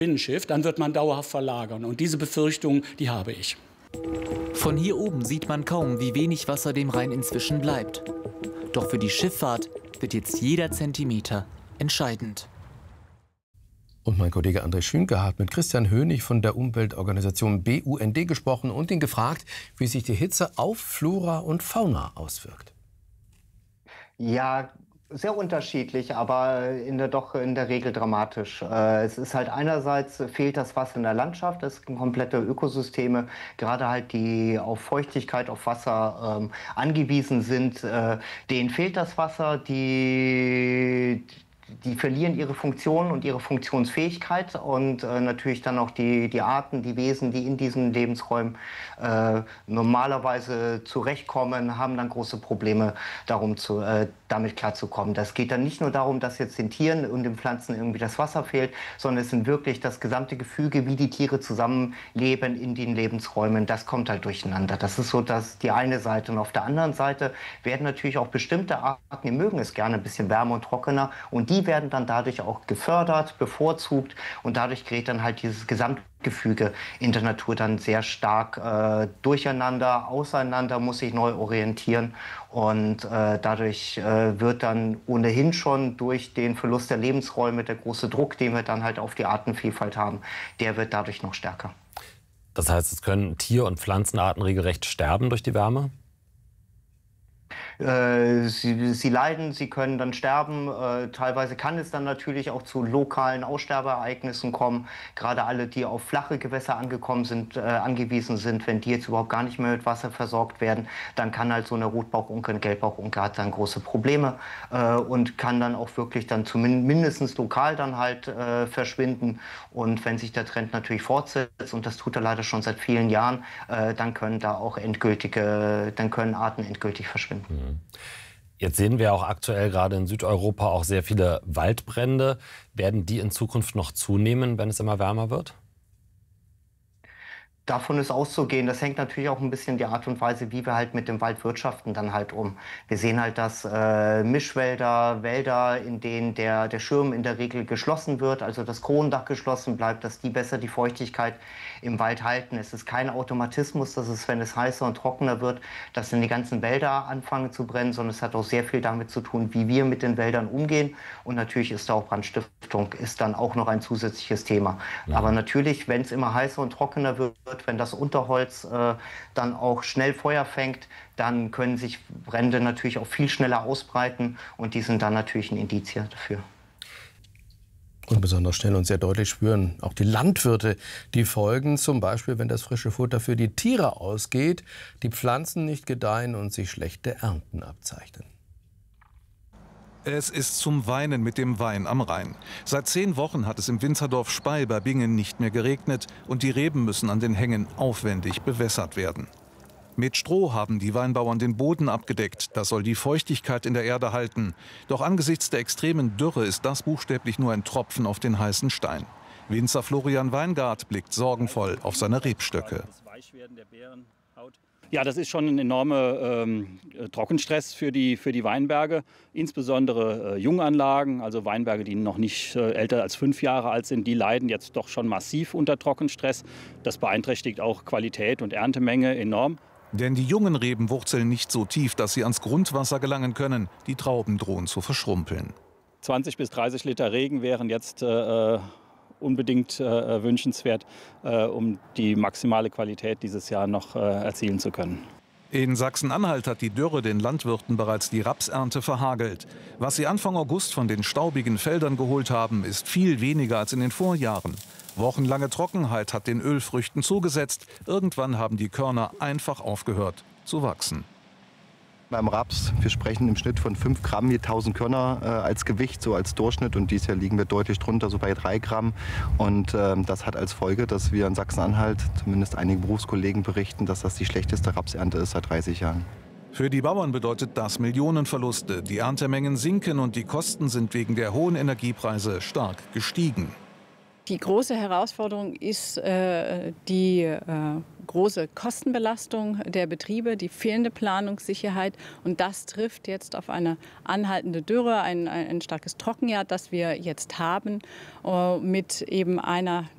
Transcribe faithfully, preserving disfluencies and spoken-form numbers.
Binnenschiff, dann wird man dauerhaft verlagern. Und diese Befürchtung, die habe ich. Von hier oben sieht man kaum, wie wenig Wasser dem Rhein inzwischen bleibt. Doch für die Schifffahrt wird jetzt jeder Zentimeter entscheidend. Und mein Kollege André Schünke hat mit Christian Hönig von der Umweltorganisation B U N D gesprochen und ihn gefragt, wie sich die Hitze auf Flora und Fauna auswirkt. Ja, sehr unterschiedlich, aber in der, doch in der Regel dramatisch. Äh, es ist halt einerseits fehlt das Wasser in der Landschaft, es sind komplette Ökosysteme, gerade halt die auf Feuchtigkeit, auf Wasser ähm, angewiesen sind, äh, denen fehlt das Wasser, die Die verlieren ihre Funktion und ihre Funktionsfähigkeit und äh, natürlich dann auch die, die Arten, die Wesen, die in diesen Lebensräumen äh, normalerweise zurechtkommen, haben dann große Probleme, darum zu, äh, damit klarzukommen. Das geht dann nicht nur darum, dass jetzt den Tieren und den Pflanzen irgendwie das Wasser fehlt, sondern es sind wirklich das gesamte Gefüge, wie die Tiere zusammenleben in den Lebensräumen. Das kommt halt durcheinander. Das ist so dass die eine Seite. Und auf der anderen Seite werden natürlich auch bestimmte Arten, die mögen es gerne ein bisschen wärmer und trockener, und die werden dann dadurch auch gefördert, bevorzugt, und dadurch gerät dann halt dieses Gesamtgefüge in der Natur dann sehr stark äh, durcheinander, auseinander, muss sich neu orientieren, und äh, dadurch äh, wird dann ohnehin schon durch den Verlust der Lebensräume der große Druck, den wir dann halt auf die Artenvielfalt haben, der wird dadurch noch stärker. Das heißt, es können Tier- und Pflanzenarten regelrecht sterben durch die Wärme? Äh, sie, sie leiden, sie können dann sterben. Äh, teilweise kann es dann natürlich auch zu lokalen Aussterbeereignissen kommen. Gerade alle, die auf flache Gewässer angekommen sind, äh, angewiesen sind, wenn die jetzt überhaupt gar nicht mehr mit Wasser versorgt werden, dann kann halt so eine Rotbauchunke, eine Gelbbauchunke hat dann große Probleme äh, und kann dann auch wirklich dann zumindest lokal dann halt äh, verschwinden. Und wenn sich der Trend natürlich fortsetzt, und das tut er leider schon seit vielen Jahren, äh, dann können da auch endgültige, dann können Arten endgültig verschwinden. Jetzt sehen wir auch aktuell gerade in Südeuropa auch sehr viele Waldbrände. Werden die in Zukunft noch zunehmen, wenn es immer wärmer wird? Davon ist auszugehen. Das hängt natürlich auch ein bisschen die Art und Weise, wie wir halt mit dem Wald wirtschaften, dann halt um. Wir sehen halt, dass äh, Mischwälder, Wälder, in denen der, der Schirm in der Regel geschlossen wird, also das Kronendach geschlossen bleibt, dass die besser die Feuchtigkeit im Wald halten. Es ist kein Automatismus, dass es, wenn es heißer und trockener wird, dass dann die ganzen Wälder anfangen zu brennen, sondern es hat auch sehr viel damit zu tun, wie wir mit den Wäldern umgehen. Und natürlich ist da auch Brandstiftung, ist dann auch noch ein zusätzliches Thema. Ja. Aber natürlich, wenn es immer heißer und trockener wird, wenn das Unterholz äh, dann auch schnell Feuer fängt, dann können sich Brände natürlich auch viel schneller ausbreiten, und die sind dann natürlich ein Indiz dafür. Und besonders schnell und sehr deutlich spüren auch die Landwirte die Folgen, zum Beispiel wenn das frische Futter für die Tiere ausgeht, die Pflanzen nicht gedeihen und sich schlechte Ernten abzeichnen. Es ist zum Weinen mit dem Wein am Rhein. Seit zehn Wochen hat es im Winzerdorf Spey bei Bingen nicht mehr geregnet, und die Reben müssen an den Hängen aufwendig bewässert werden. Mit Stroh haben die Weinbauern den Boden abgedeckt. Das soll die Feuchtigkeit in der Erde halten. Doch angesichts der extremen Dürre ist das buchstäblich nur ein Tropfen auf den heißen Stein. Winzer Florian Weingart blickt sorgenvoll auf seine Rebstöcke. Ja, das ist schon ein enormer ähm, Trockenstress für die, für die Weinberge, insbesondere äh, Junganlagen, also Weinberge, die noch nicht äh, älter als fünf Jahre alt sind, die leiden jetzt doch schon massiv unter Trockenstress. Das beeinträchtigt auch Qualität und Erntemenge enorm. Denn die jungen Reben wurzeln nicht so tief, dass sie ans Grundwasser gelangen können. Die Trauben drohen zu verschrumpeln. zwanzig bis dreißig Liter Regen wären jetzt äh, unbedingt äh, wünschenswert, äh, um die maximale Qualität dieses Jahr noch äh, erzielen zu können. In Sachsen-Anhalt hat die Dürre den Landwirten bereits die Rapsernte verhagelt. Was sie Anfang August von den staubigen Feldern geholt haben, ist viel weniger als in den Vorjahren. Wochenlange Trockenheit hat den Ölfrüchten zugesetzt. Irgendwann haben die Körner einfach aufgehört zu wachsen. Beim Raps, wir sprechen im Schnitt von fünf Gramm je tausend Körner äh, als Gewicht, so als Durchschnitt. Und dieses Jahr liegen wir deutlich drunter, so bei drei Gramm. Und äh, das hat als Folge, dass wir in Sachsen-Anhalt, zumindest einige Berufskollegen berichten, dass das die schlechteste Rapsernte ist seit dreißig Jahren. Für die Bauern bedeutet das Millionenverluste. Die Erntemengen sinken und die Kosten sind wegen der hohen Energiepreise stark gestiegen. Die große Herausforderung ist äh, die äh, große Kostenbelastung der Betriebe, die fehlende Planungssicherheit. Und das trifft jetzt auf eine anhaltende Dürre, ein, ein starkes Trockenjahr, das wir jetzt haben, äh, mit eben einer